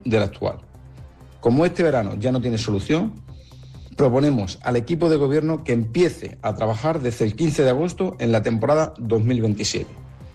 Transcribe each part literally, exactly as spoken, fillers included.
del actual. Como este verano ya no tiene solución, proponemos al equipo de gobierno que empiece a trabajar desde el quince de agosto en la temporada dos mil veintisiete.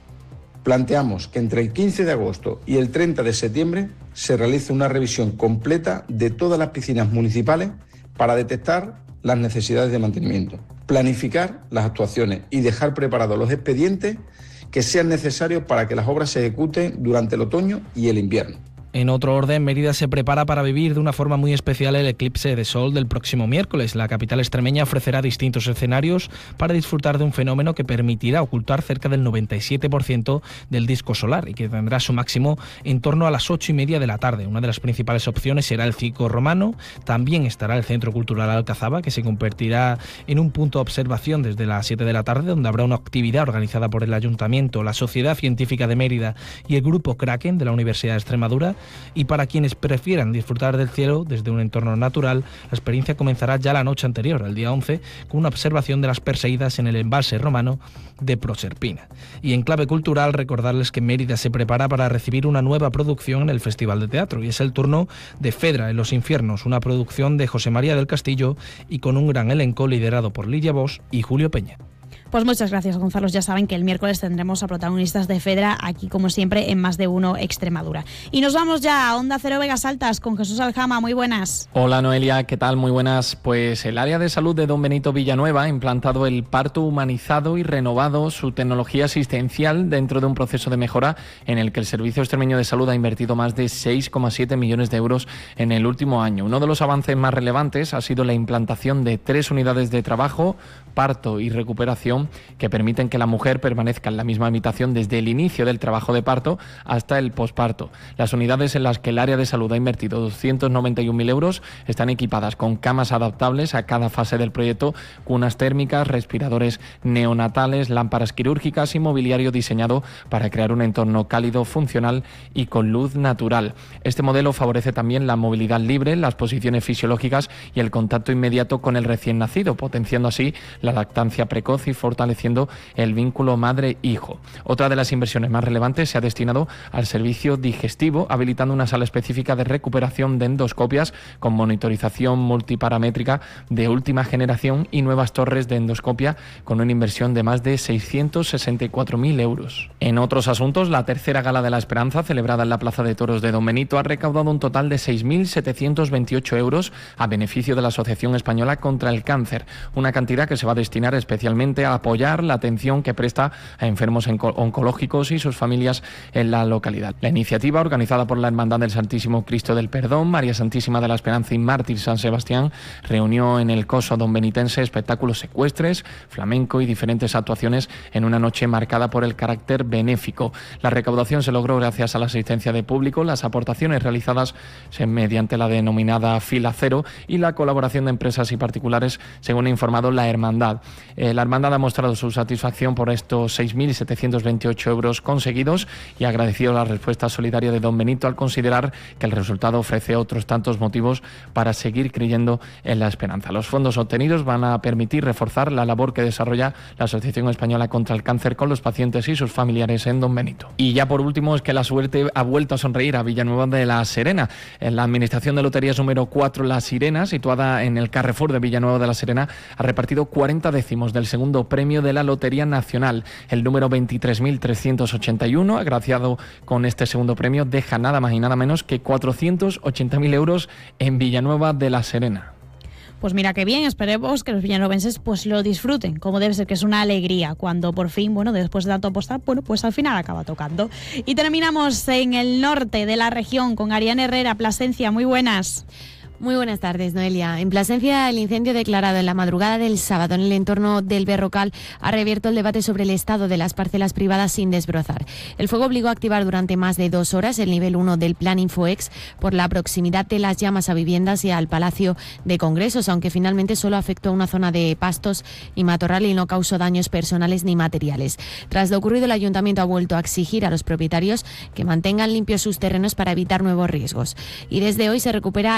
Planteamos que entre el quince de agosto y el treinta de septiembre se realice una revisión completa de todas las piscinas municipales para detectar las necesidades de mantenimiento, planificar las actuaciones y dejar preparados los expedientes que sean necesarios para que las obras se ejecuten durante el otoño y el invierno. En otro orden, Mérida se prepara para vivir de una forma muy especial el eclipse de sol del próximo miércoles. La capital extremeña ofrecerá distintos escenarios para disfrutar de un fenómeno que permitirá ocultar cerca del noventa y siete por ciento del disco solar y que tendrá su máximo en torno a las ocho y media de la tarde. Una de las principales opciones será el Circo Romano. También estará el Centro Cultural Alcazaba, que se convertirá en un punto de observación desde las siete de la tarde, donde habrá una actividad organizada por el Ayuntamiento, la Sociedad Científica de Mérida y el Grupo Kraken de la Universidad de Extremadura. Y para quienes prefieran disfrutar del cielo desde un entorno natural, la experiencia comenzará ya la noche anterior, el día once, con una observación de las Perseidas en el embalse romano de Proserpina. Y en clave cultural, recordarles que Mérida se prepara para recibir una nueva producción en el Festival de Teatro, y es el turno de Fedra en los Infiernos, una producción de José María del Castillo y con un gran elenco liderado por Lidia Bosch y Julio Peña. Pues muchas gracias, Gonzalo. Ya saben que el miércoles tendremos a protagonistas de Fedra aquí, como siempre, en Más de Uno Extremadura. Y nos vamos ya a Onda Cero Vegas Altas con Jesús Aljama. Muy buenas. Hola, Noelia, ¿qué tal? Muy buenas. Pues el área de salud de Don Benito Villanueva ha implantado el parto humanizado y renovado su tecnología asistencial dentro de un proceso de mejora en el que el Servicio Extremeño de Salud ha invertido más de seis coma siete millones de euros en el último año. Uno de los avances más relevantes ha sido la implantación de tres unidades de trabajo, parto y recuperación, que permiten que la mujer permanezca en la misma habitación desde el inicio del trabajo de parto hasta el posparto. Las unidades en las que el área de salud ha invertido doscientos noventa y un mil euros están equipadas con camas adaptables a cada fase del proyecto, cunas térmicas, respiradores neonatales, lámparas quirúrgicas y mobiliario diseñado para crear un entorno cálido, funcional y con luz natural. Este modelo favorece también la movilidad libre, las posiciones fisiológicas y el contacto inmediato con el recién nacido, potenciando así la lactancia precoz y fortaleciendo el vínculo madre-hijo. Otra de las inversiones más relevantes se ha destinado al servicio digestivo, habilitando una sala específica de recuperación de endoscopias con monitorización multiparamétrica de última generación y nuevas torres de endoscopia con una inversión de más de seiscientos sesenta y cuatro mil euros. En otros asuntos, la tercera Gala de la Esperanza, celebrada en la Plaza de Toros de Don Benito, ha recaudado un total de seis mil setecientos veintiocho euros a beneficio de la Asociación Española contra el Cáncer, una cantidad que se va a destinar especialmente a apoyar la atención que presta a enfermos oncológicos y sus familias en la localidad. La iniciativa, organizada por la Hermandad del Santísimo Cristo del Perdón, María Santísima de la Esperanza y Mártir San Sebastián, reunió en el Coso Donbenitense espectáculos ecuestres, flamenco y diferentes actuaciones en una noche marcada por el carácter benéfico. La recaudación se logró gracias a la asistencia de público, las aportaciones realizadas mediante la denominada fila cero y la colaboración de empresas y particulares, según ha informado la Hermandad. Eh, la Hermandad ha mostrado su satisfacción por estos seis mil setecientos veintiocho euros conseguidos y ha agradecido la respuesta solidaria de Don Benito al considerar que el resultado ofrece otros tantos motivos para seguir creyendo en la esperanza. Los fondos obtenidos van a permitir reforzar la labor que desarrolla la Asociación Española contra el Cáncer con los pacientes y sus familiares en Don Benito. Y ya por último, es que la suerte ha vuelto a sonreír a Villanueva de la Serena. En la Administración de Loterías número cuatro, La Sirena, situada en el Carrefour de Villanueva de la Serena, ha repartido cuarenta décimos del segundo premio de la Lotería Nacional. El número veintitrés mil trescientos ochenta y uno, agraciado con este segundo premio, deja nada más y nada menos que cuatrocientos ochenta mil euros en Villanueva de la Serena. Pues mira qué bien, esperemos que los villanovenses pues lo disfruten, como debe ser, que es una alegría cuando por fin, bueno, después de tanto apostar, bueno, pues al final acaba tocando. Y terminamos en el norte de la región con Ariane Herrera, Plasencia. Muy buenas. Muy buenas tardes, Noelia. En Plasencia, el incendio declarado en la madrugada del sábado en el entorno del Berrocal ha reabierto el debate sobre el estado de las parcelas privadas sin desbrozar. El fuego obligó a activar durante más de dos horas el nivel uno del Plan Infoex por la proximidad de las llamas a viviendas y al Palacio de Congresos, aunque finalmente solo afectó a una zona de pastos y matorral y no causó daños personales ni materiales. Tras lo ocurrido, el Ayuntamiento ha vuelto a exigir a los propietarios que mantengan limpios sus terrenos para evitar nuevos riesgos. Y desde hoy se recupera la normalidad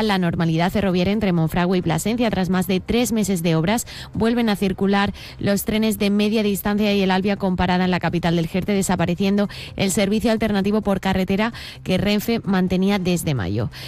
normalidad ferroviaria entre Monfragüe y Plasencia. Tras más de tres meses de obras, vuelven a circular los trenes de media distancia y el Albia con parada en la capital del Jerte, desapareciendo el servicio alternativo por carretera que Renfe mantenía desde mayo.